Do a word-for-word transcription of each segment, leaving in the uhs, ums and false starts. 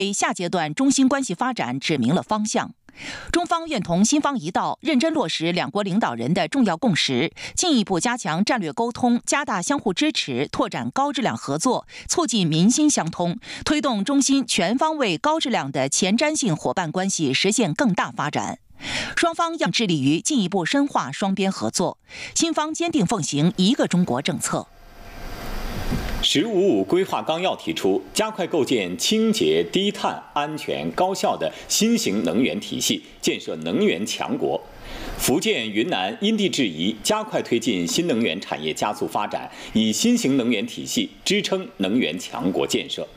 为下阶段中新关系发展指明了方向。中方愿同新方一道，认真落实两国领导人的重要共识，进一步加强战略沟通，加大相互支持，拓展高质量合作，促进民心相通，推动中新全方位高质量的前瞻性伙伴关系实现更大发展。双方要致力于进一步深化双边合作，新方坚定奉行一个中国政策。 十五五规划纲要提出，加快构建清洁、低碳、安全、高效的新型能源体系，建设能源强国。福建、云南因地制宜，加快推进新能源产业加速发展，以新型能源体系支撑能源强国建设。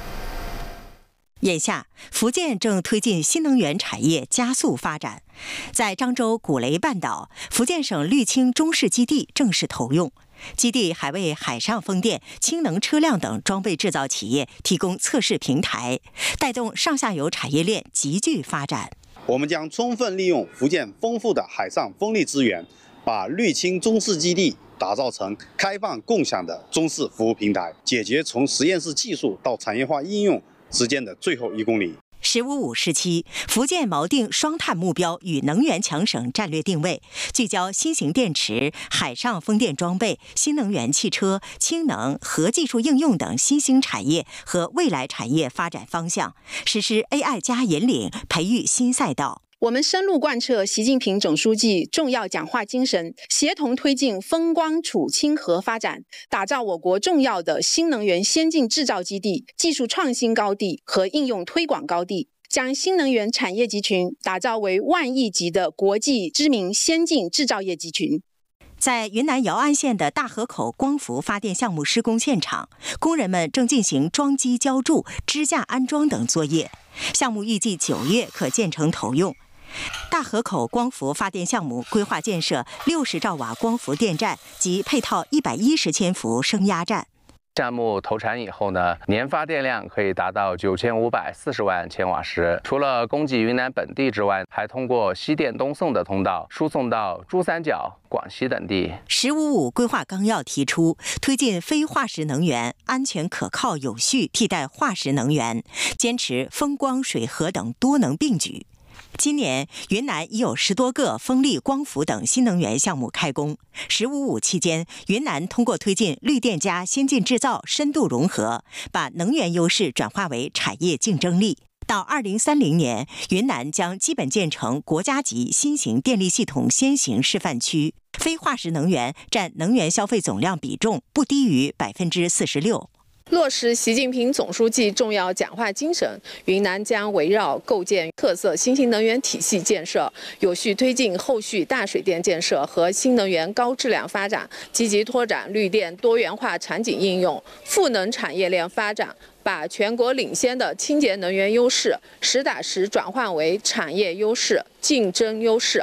眼下，福建正推进新能源产业加速发展。在漳州古雷半岛，福建省绿氢中试基地正式投用。基地还为海上风电、氢能车辆等装备制造企业提供测试平台，带动上下游产业链急剧发展。 我们将充分利用福建丰富的海上风力资源，把绿氢中试基地打造成开放共享的中试服务平台，解决从实验室技术到产业化应用之间的最后一公里。 十五五时期，福建锚定双碳目标与能源强省战略定位，聚焦新型电池、海上风电装备、新能源汽车、氢能、核技术应用等新兴产业和未来产业发展方向，实施 A I 加引领，培育新赛道。 我们深入贯彻习近平总书记重要讲话精神，协同推进风光储氢核发展，打造我国重要的新能源先进制造基地、技术创新高地和应用推广高地，将新能源产业集群打造为万亿级的国际知名先进制造业集群。 在云南瑶安县的大河口光伏发电项目施工现场，工人们正进行装机浇筑、支架安装等作业。项目预计九月可建成投用。大河口光伏发电项目规划建设六十兆瓦光伏电站及配套一百一十千伏升压站。 项目投产以后呢，年发电量可以达到九千五百四十万千瓦时。除了供给云南本地之外，还通过西电东送的通道输送到珠三角、广西等地。 十五五规划纲要提出，推进非化石能源安全可靠有序替代化石能源，坚持风光水核等多能并举。今年，云南已有十多个风力、光伏等新能源项目开工。十五五期间，云南通过推进绿电加先进制造深度融合，把能源优势转化为产业竞争力。到二零三零年，云南将基本建成国家级新型电力系统先行示范区，非化石能源占能源消费总量比重不低于百分之四十六。 落实习近平总书记重要讲话精神，云南将围绕构建特色新型能源体系建设，有序推进后续大水电建设和新能源高质量发展，积极拓展绿电多元化场景应用、赋能产业链发展，把全国领先的清洁能源优势实打实转换为产业优势、竞争优势。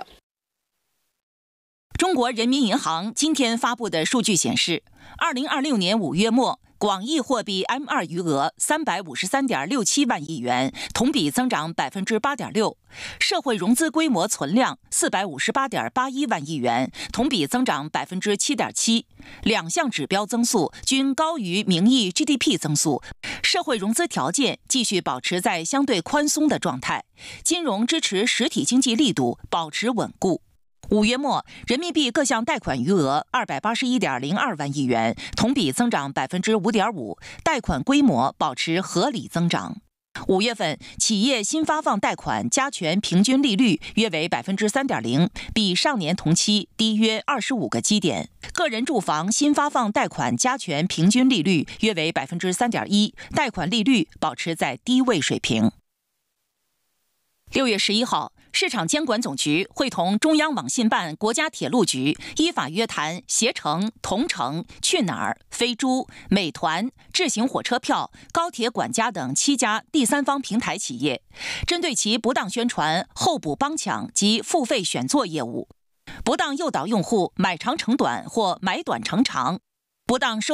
中国人民银行今天发布的数据显示，二零二六年五月末，广义货币 M 二 余额三百五十三点六七万亿元，同比增长百分之八点六；社会融资规模存量四百五十八点八一万亿元，同比增长百分之七点七。两项指标增速均高于名义 G D P 增速，社会融资条件继续保持在相对宽松的状态，金融支持实体经济力度保持稳固。五月末，人民币各项贷款余额二百八十一点零二万亿元，同比增长百分之五点五，贷款规模保持合理增长。五月份，企业新发放贷款加权平均利率约为百分之三点零，比上年同期低约二十五个基点。个人住房新发放贷款加权平均利率约为百分之三点一，贷款利率保持在低位水平。六月十一号，市场监管总局会同中央网信办、国家铁路局依法约谈携程、同程、去哪儿、飞猪、美团、智行火车票、高铁管家等七家第三方平台企业，针对其不当宣传、候补帮抢及付费选座业务，不当诱导用户买长成短或买短成长，不当收